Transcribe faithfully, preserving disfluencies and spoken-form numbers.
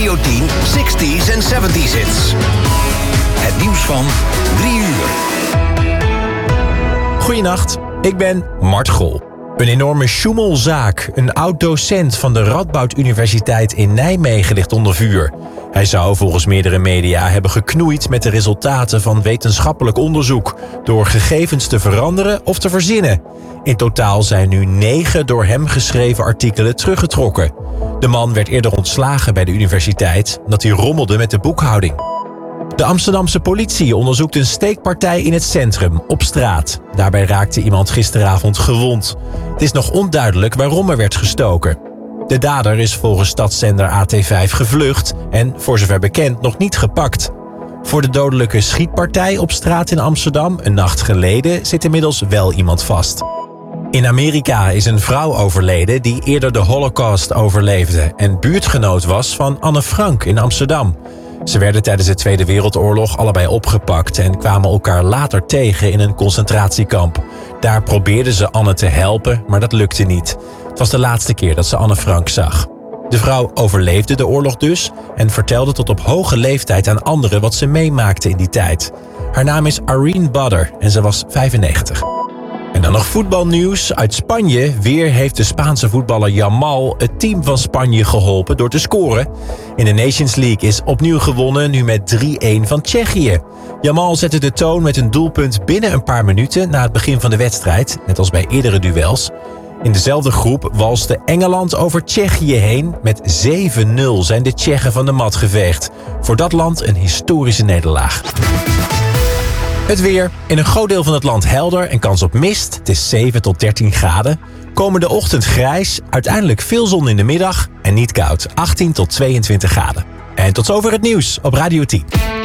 Radio tien zestig's en zeventig's hits. Het nieuws van drie uur. Goedenacht, ik ben Mart Grol. Een enorme sjoemelzaak. Een oud-docent van de Radboud Universiteit in Nijmegen ligt onder vuur. Hij zou volgens meerdere media hebben geknoeid met de resultaten van wetenschappelijk onderzoek, door gegevens te veranderen of te verzinnen. In totaal zijn nu negen door hem geschreven artikelen teruggetrokken. De man werd eerder ontslagen bij de universiteit omdat hij rommelde met de boekhouding. De Amsterdamse politie onderzoekt een steekpartij in het centrum, op straat. Daarbij raakte iemand gisteravond gewond. Het is nog onduidelijk waarom er werd gestoken. De dader is volgens stadszender A T vijf gevlucht en, voor zover bekend, nog niet gepakt. Voor de dodelijke schietpartij op straat in Amsterdam, een nacht geleden, zit inmiddels wel iemand vast. In Amerika is een vrouw overleden die eerder de Holocaust overleefde en buurtgenoot was van Anne Frank in Amsterdam. Ze werden tijdens de Tweede Wereldoorlog allebei opgepakt en kwamen elkaar later tegen in een concentratiekamp. Daar probeerden ze Anne te helpen, maar dat lukte niet. Het was de laatste keer dat ze Anne Frank zag. De vrouw overleefde de oorlog dus en vertelde tot op hoge leeftijd aan anderen wat ze meemaakte in die tijd. Haar naam is Irene Badder en ze was vijfennegentig. En dan nog voetbalnieuws uit Spanje. Weer heeft de Spaanse voetballer Yamal het team van Spanje geholpen door te scoren. In de Nations League is opnieuw gewonnen, nu met drie-een van Tsjechië. Yamal zette de toon met een doelpunt binnen een paar minuten na het begin van de wedstrijd, net als bij eerdere duels. In dezelfde groep walste Engeland over Tsjechië heen. Met zeven nul zijn de Tsjechen van de mat geveegd. Voor dat land een historische nederlaag. Het weer. In een groot deel van het land helder en kans op mist. Het is zeven tot dertien graden. Komende ochtend grijs, uiteindelijk veel zon in de middag en niet koud. achttien tot tweeëntwintig graden. En tot zover het nieuws op Radio tien.